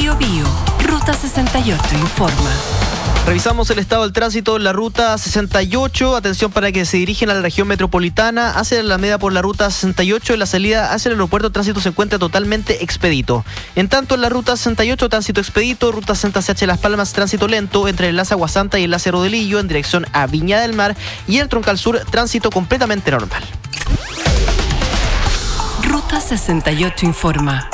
Bío Bío, Ruta 68 informa. Revisamos el estado del tránsito en la Ruta 68. Atención para que se dirigen a la región metropolitana, hacia la Alameda por la Ruta 68. En la salida hacia el aeropuerto, el tránsito se encuentra totalmente expedito. En tanto, en la Ruta 68, tránsito expedito. Ruta 60 CH Las Palmas, tránsito lento entre el enlace Aguasanta y el enlace Rodelillo en dirección a Viña del Mar. Y en el Troncal Sur, tránsito completamente normal. Ruta 68 informa.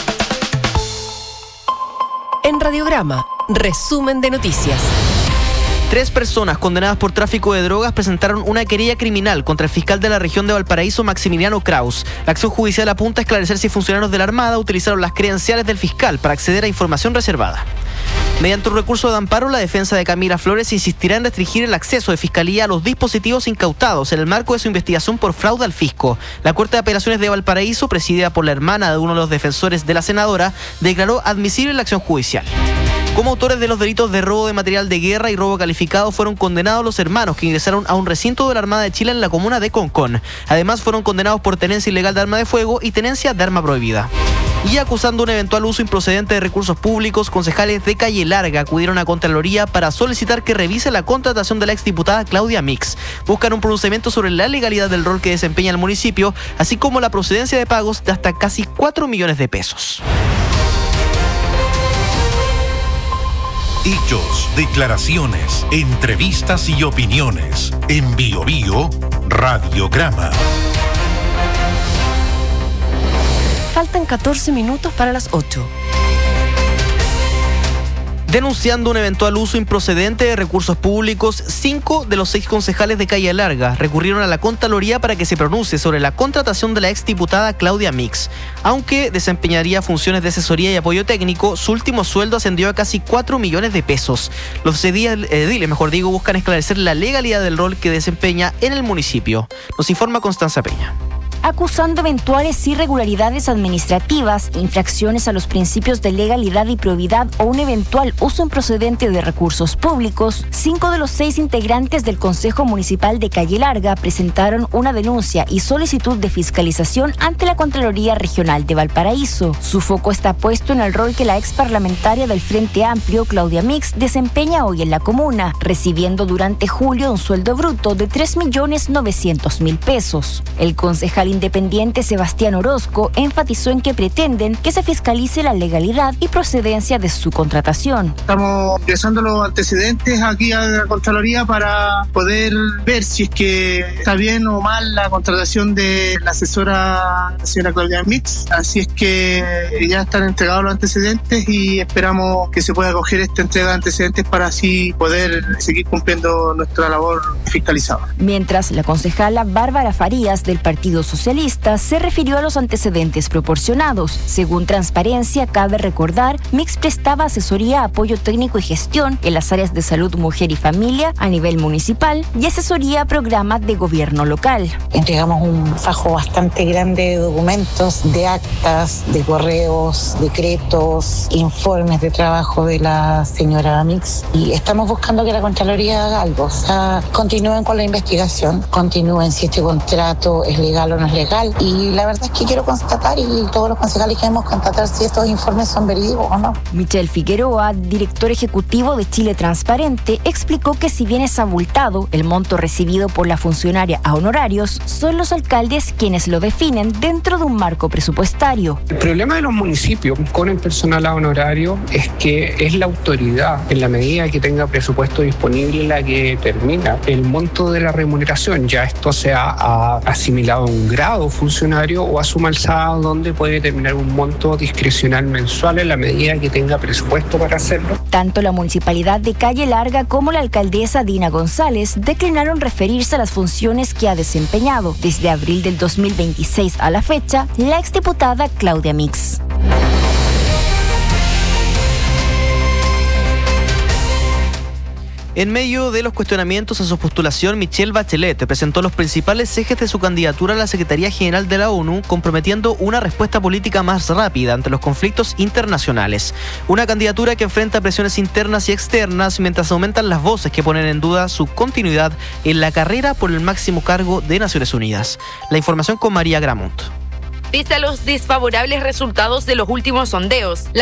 En Radiograma, resumen de noticias. 3 personas condenadas por tráfico de drogas presentaron una querella criminal contra el fiscal de la región de Valparaíso, Maximiliano Kraus. La acción judicial apunta a esclarecer si funcionarios de la Armada utilizaron las credenciales del fiscal para acceder a información reservada. Mediante un recurso de amparo, la defensa de Camila Flores insistirá en restringir el acceso de Fiscalía a los dispositivos incautados en el marco de su investigación por fraude al fisco. La Corte de Apelaciones de Valparaíso, presidida por la hermana de uno de los defensores de la senadora, declaró admisible la acción judicial. Como autores de los delitos de robo de material de guerra y robo calificado fueron condenados los hermanos que ingresaron a un recinto de la Armada de Chile en la comuna de Concón. Además, fueron condenados por tenencia ilegal de arma de fuego y tenencia de arma prohibida. Y acusando un eventual uso improcedente de recursos públicos, concejales de Calle Larga acudieron a Contraloría para solicitar que revise la contratación de la exdiputada Claudia Mix. Buscan un pronunciamiento sobre la legalidad del rol que desempeña el municipio, así como la procedencia de pagos de hasta casi 4 millones de pesos. Hechos, declaraciones, entrevistas y opiniones. En Bío Bío, Radiograma. Faltan 14 minutos para las 8. Denunciando un eventual uso improcedente de recursos públicos, 5 de los 6 concejales de Calle Larga recurrieron a la Contraloría para que se pronuncie sobre la contratación de la exdiputada Claudia Mix. Aunque desempeñaría funciones de asesoría y apoyo técnico, su último sueldo ascendió a casi 4 millones de pesos. Los ediles, buscan esclarecer la legalidad del rol que desempeña en el municipio. Nos informa Constanza Peña. Acusando eventuales irregularidades administrativas, infracciones a los principios de legalidad y probidad o un eventual uso improcedente de recursos públicos, 5 de los 6 integrantes del Consejo Municipal de Calle Larga presentaron una denuncia y solicitud de fiscalización ante la Contraloría Regional de Valparaíso. Su foco está puesto en el rol que la ex parlamentaria del Frente Amplio, Claudia Mix, desempeña hoy en la comuna, recibiendo durante julio un sueldo bruto de 3.900.000 pesos. El concejal independiente Sebastián Orozco enfatizó en que pretenden que se fiscalice la legalidad y procedencia de su contratación. Estamos ingresando los antecedentes aquí a la Contraloría para poder ver si es que está bien o mal la contratación de la asesora, la señora Claudia Mix. Así es que ya están entregados los antecedentes y esperamos que se pueda acoger esta entrega de antecedentes para así poder seguir cumpliendo nuestra labor fiscalizadora. Mientras, la concejala Bárbara Farías del Partido Socialista se refirió a los antecedentes proporcionados. Según Transparencia, cabe recordar, Mix prestaba asesoría, apoyo técnico y gestión en las áreas de salud, mujer y familia a nivel municipal y asesoría a programas de gobierno local. Entregamos un fajo bastante grande de documentos, de actas, de correos, decretos, informes de trabajo de la señora Mix y estamos buscando que la Contraloría haga algo. O sea, continúen con la investigación, continúen si este contrato es legal o no es legal y la verdad es que quiero constatar y todos los concejales queremos constatar si estos informes son verídicos o no. Michelle Figueroa, director ejecutivo de Chile Transparente, explicó que si bien es abultado el monto recibido por la funcionaria a honorarios, son los alcaldes quienes lo definen dentro de un marco presupuestario. El problema de los municipios con el personal a honorario es que es la autoridad, en la medida que tenga presupuesto disponible, la que determina el monto de la remuneración. Ya esto se ha asimilado a un grado funcionario o a suma alzada, donde puede determinar un monto discrecional mensual en la medida que tenga presupuesto para hacerlo. Tanto la municipalidad de Calle Larga como la alcaldesa Dina González declinaron referirse a las funciones que ha desempeñado desde abril del 2026 a la fecha la exdiputada Claudia Mix. En medio de los cuestionamientos a su postulación, Michelle Bachelet presentó los principales ejes de su candidatura a la Secretaría General de la ONU, comprometiendo una respuesta política más rápida ante los conflictos internacionales. Una candidatura que enfrenta presiones internas y externas mientras aumentan las voces que ponen en duda su continuidad en la carrera por el máximo cargo de Naciones Unidas. La información con María Gramont. Pese a los desfavorables resultados de los últimos sondeos,